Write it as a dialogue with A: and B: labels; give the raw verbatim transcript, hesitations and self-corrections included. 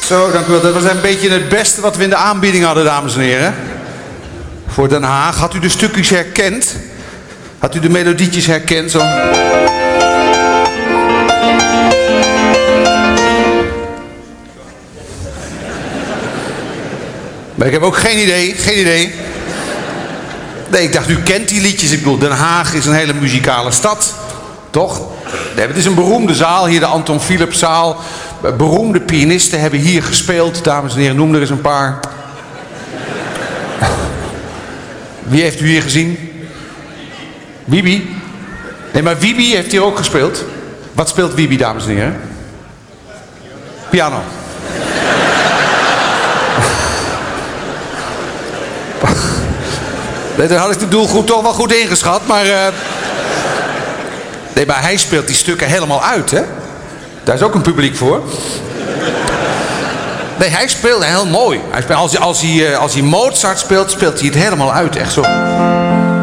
A: Zo, dank u wel. Dat was een beetje het beste wat we in de aanbieding hadden, dames en heren. Voor Den Haag. Had u de stukjes herkend? Had u de melodietjes herkend? Zo? Maar ik heb ook geen idee, geen idee. Nee, ik dacht, u kent die liedjes. Ik bedoel, Den Haag is een hele muzikale stad. Toch? Nee, het is een beroemde zaal, hier de Anton Philipszaal. Beroemde pianisten hebben hier gespeeld. Dames en heren, noem er eens een paar. Wie heeft u hier gezien? Wiebe? Nee, maar Wiebe heeft hier ook gespeeld. Wat speelt Wiebe, dames en heren? Piano. Nee, dan had ik de doelgroep toch wel goed ingeschat, maar... Uh... Nee, maar hij speelt die stukken helemaal uit, hè? Daar is ook een publiek voor. Nee, hij speelt heel mooi. Hij speelt, als, hij, als, hij, als hij Mozart speelt, speelt hij het helemaal uit, echt zo.